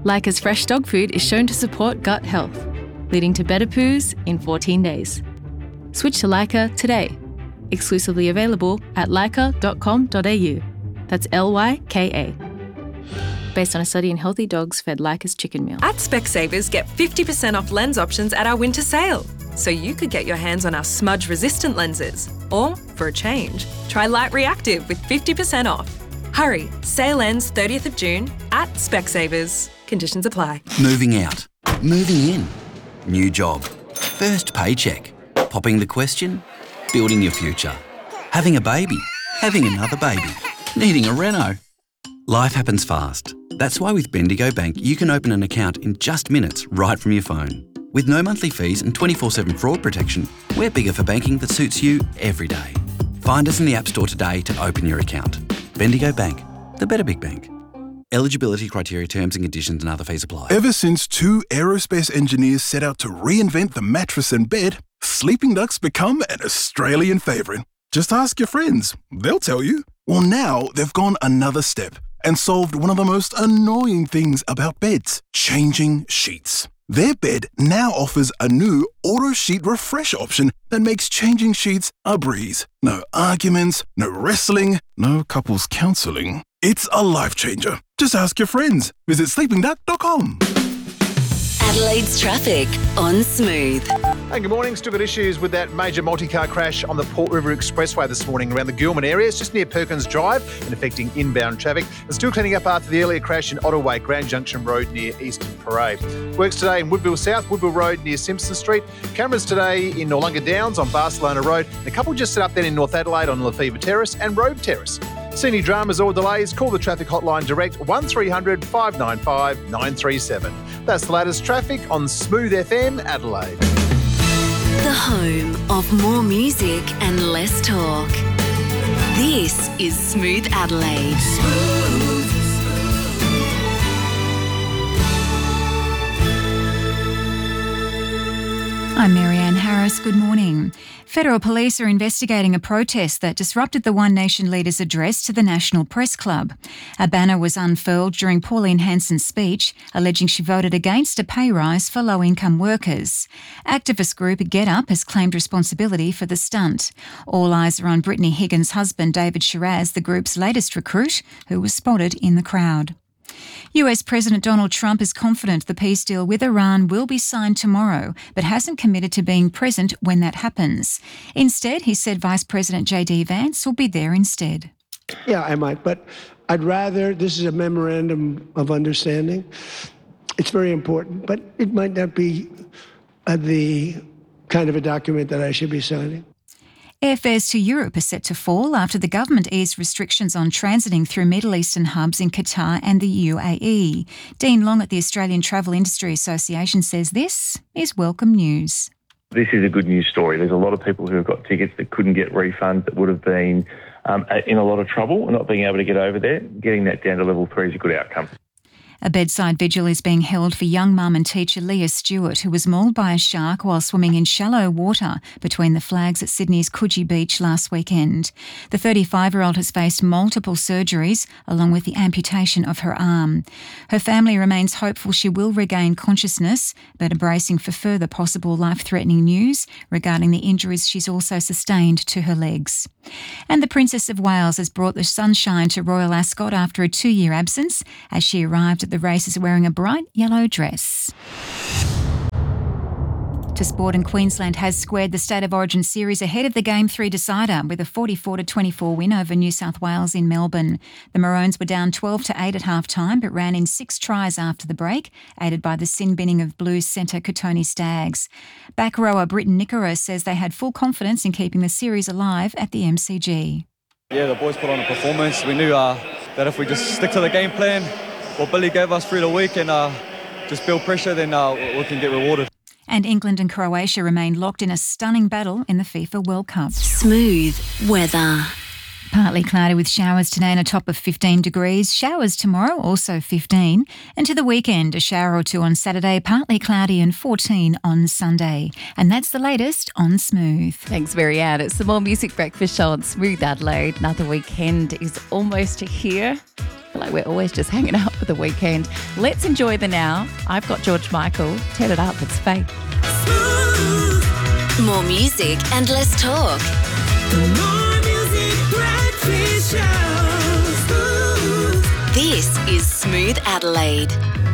Leica's fresh dog food is shown to support gut health, leading to better poos in 14 days. Switch to Leica today. Exclusively available at leica.com.au. That's Lyka. Based on a study in healthy dogs fed Leica's chicken meal. At Specsavers, get 50% off lens options at our winter sale. So you could get your hands on our smudge-resistant lenses. Or, for a change, try Light Reactive with 50% off. Hurry, sale ends 30th of June at Specsavers. Conditions apply. Moving out. Moving in. New job. First paycheck. Popping the question. Building your future. Having a baby. Having another baby. Needing a reno. Life happens fast. That's why with Bendigo Bank you can open an account in just minutes right from your phone. With no monthly fees and 24/7 fraud protection, we're bigger for banking that suits you every day. Find us in the App Store today to open your account. Bendigo Bank, the better big bank. Eligibility criteria, terms and conditions and other fees apply. Ever since two aerospace engineers set out to reinvent the mattress and bed, sleeping ducks become an Australian favourite. Just ask your friends, they'll tell you. Well, now they've gone another step and solved one of the most annoying things about beds, changing sheets. Their bed now offers a new auto sheet refresh option that makes changing sheets a breeze. No arguments, no wrestling, no couples counselling. It's a life changer. Just ask your friends. Visit sleepingduck.com. Adelaide's traffic on Smooth. And good morning. Still got issues with that major multi-car crash on the Port River Expressway this morning around the Gilman area. It's just near Perkins Drive and affecting inbound traffic. And still cleaning up after the earlier crash in Ottaway, Grand Junction Road near Eastern Parade. Works today in Woodville South, Woodville Road near Simpson Street. Cameras today in Noarlunga Downs on Barcelona Road. And a couple just set up then in North Adelaide on Lefevre Terrace and Road Terrace. See any dramas or delays, call the traffic hotline direct 1300 595 937. That's the latest traffic on Smooth FM Adelaide. The home of more music and less talk. This is Smooth Adelaide. I'm Marianne Harris. Good morning. Federal police are investigating a protest that disrupted the One Nation leader's address to the National Press Club. A banner was unfurled during Pauline Hanson's speech, alleging she voted against a pay rise for low-income workers. Activist group Get Up has claimed responsibility for the stunt. All eyes are on Brittany Higgins' husband, David Shiraz, the group's latest recruit, who was spotted in the crowd. US President Donald Trump is confident the peace deal with Iran will be signed tomorrow, but hasn't committed to being present when that happens. Instead, he said Vice President J.D. Vance will be there instead. Yeah, I might, but I'd rather, this is a memorandum of understanding. It's very important, but it might not be the kind of a document that I should be signing. Airfares to Europe are set to fall after the government eased restrictions on transiting through Middle Eastern hubs in Qatar and the UAE. Dean Long at the Australian Travel Industry Association says this is welcome news. This is a good news story. There's a lot of people who have got tickets that couldn't get refunds, that would have been in a lot of trouble and not being able to get over there. Getting that down to level 3 is a good outcome. A bedside vigil is being held for young mum and teacher Leah Stewart, who was mauled by a shark while swimming in shallow water between the flags at Sydney's Coogee Beach last weekend. The 35-year-old has faced multiple surgeries, along with the amputation of her arm. Her family remains hopeful she will regain consciousness, but are bracing for further possible life-threatening news regarding the injuries she's also sustained to her legs. And the Princess of Wales has brought the sunshine to Royal Ascot after a 2-year absence, as she arrived at the races wearing a bright yellow dress. To sport, and Queensland has squared the State of Origin series ahead of the Game 3 decider with a 44-24 win over New South Wales in Melbourne. The Maroons were down 12-8 at half-time but ran in 6 tries after the break, aided by the sin-binning of Blues centre Kotoni Staggs. Back rower Britton Nickera says they had full confidence in keeping the series alive at the MCG. Yeah, the boys put on a performance. We knew that if we just stick to the game plan, what Billy gave us through the week, and just build pressure, then we can get rewarded. And England and Croatia remain locked in a stunning battle in the FIFA World Cup. Smooth weather. Partly cloudy with showers today and a top of 15 degrees. Showers tomorrow, also 15. And to the weekend, a shower or two on Saturday, partly cloudy and 14 on Sunday. And that's the latest on Smooth. Thanks, Marianne. It's the More Music Breakfast Show on Smooth Adelaide. Another weekend is almost here. feel like we're always just hanging out for the weekend. Let's enjoy the now. I've got George Michael. Turn it up. It's Faith. More music and less talk. More music breakfast show. This is Smooth Adelaide.